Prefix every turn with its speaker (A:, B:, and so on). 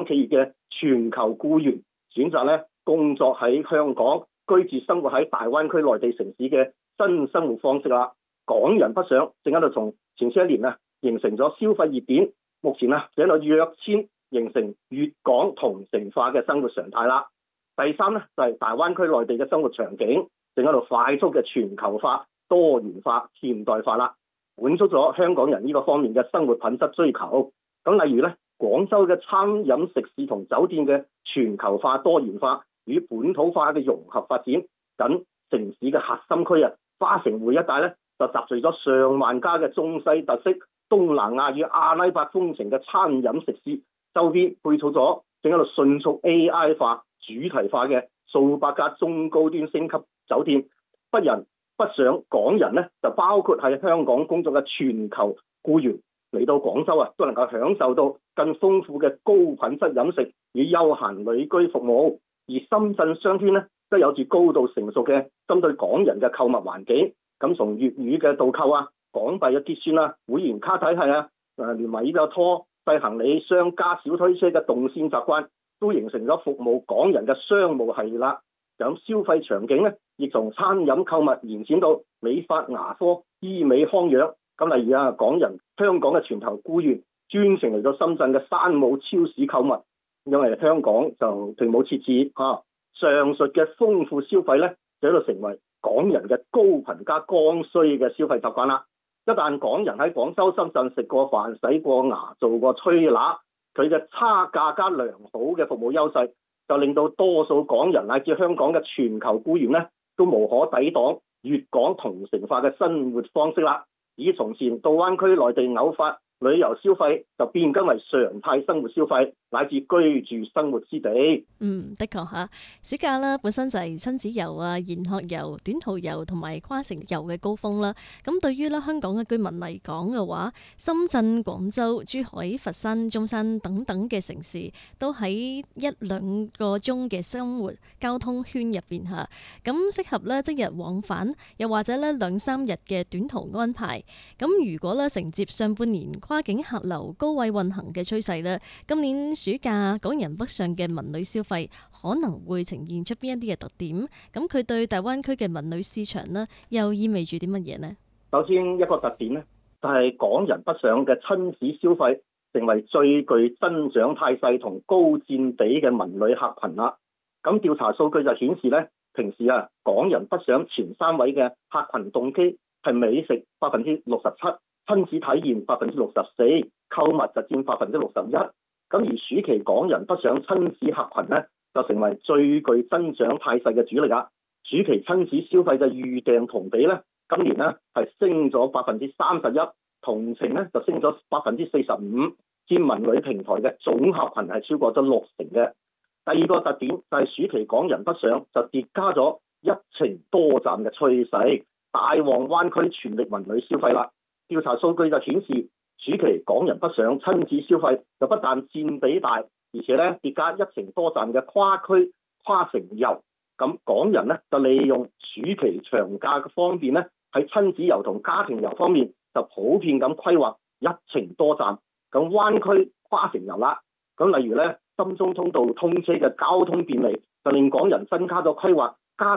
A: 企業嘅全球僱員選擇咧工作喺香港，居住生活喺大灣區內地城市嘅新生活方式啦。港人北上正喺度從前一年形成咗消費熱點，目前就喺度躍遷形成粵港同城化嘅生活常態啦。第三咧就係大灣區內地嘅生活場景正喺度快速嘅全球化、多元化、現代化啦，滿足咗香港人呢個方面嘅生活品質追求。咁例如咧，廣州嘅餐飲食肆同酒店嘅全球化、多元化與本土化嘅融合發展，等城市嘅核心區花城匯一帶咧就集聚咗上萬家嘅中西特色、東南亞與阿拉伯風情嘅餐飲食肆，周邊配套咗正喺度迅速 AI 化、主題化嘅數百家中高端星級酒店。北人北上港人咧就包括喺香港工作嘅全球僱員嚟到廣州都能夠享受到更豐富嘅高品質飲食與休閒旅居服務。而深圳商圈咧都有住高度成熟嘅針對港人嘅購物環境。咁從粵語嘅導購港幣嘅結算會員卡體系連埋呢個拖細行李箱加小推車嘅動線習慣，都形成咗服務港人嘅商務系列啦。咁消費場景咧，亦從餐飲購物延展到美髮牙科、醫美康養。咁例如港人香港嘅全球僱員專程嚟到深圳嘅山姆超市購物，因為香港就並冇設置上述嘅豐富消費咧，就喺度成為港人嘅高頻加剛需嘅消費習慣啦。一旦港人喺廣州、深圳食過飯、洗過牙、做過吹喇，佢嘅差價加良好嘅服務優勢，就令到多數港人乃至香港嘅全球僱員咧，都無可抵擋粵港同城化嘅生活方式啦。以從前到灣區內地偶發旅遊消費，就變更為常態生活消費乃至居住生活之地。
B: 的確嚇，暑假啦本身就係親子遊研學遊、短途遊同埋跨城遊嘅高峰啦。咁對於香港嘅居民嚟講嘅話，深圳、廣州、珠海、佛山、中山等等嘅城市都喺1-2個鐘嘅生活交通圈入邊嚇，咁適合即日往返，又或者2-3日嘅短途安排。咁如果承接上半年跨境客流高位運行嘅趨勢咧，今年暑假港人北上嘅文旅消費可能會呈現出邊一啲嘅特點？咁佢對大灣區嘅文旅市場呢，又意味住啲乜嘢呢？
A: 首先一個特點呢，就係港人北上嘅親子消費成為最具增長態勢同高佔比嘅文旅客群啦。咁調查數據就顯示呢，平時港人北上前3位嘅客群動機係美食67%。親子體驗64%，購物就佔61%。咁而暑期港人北上親子客群咧，就成為最具增長態勢嘅主力啦。暑期親子消費嘅預訂同比咧，今年咧係升咗31%，同程咧就升咗45%，佔文旅平台嘅總客群係超過咗60%嘅。第二個特點就係暑期港人北上就疊加咗一程多站嘅趨勢，大旺灣區全力文旅消費啦。調查數據就顯示，暑期港人北上親子消費就不但佔比大，而且咧疊加一程多站嘅跨區跨城遊。咁港人咧就利用暑期長假嘅方便咧，喺親子遊同家庭遊方面就普遍咁規劃一程多站。咁灣區跨城遊啦，咁例如咧深中通道通車嘅交通便利，就令港人增加咗規劃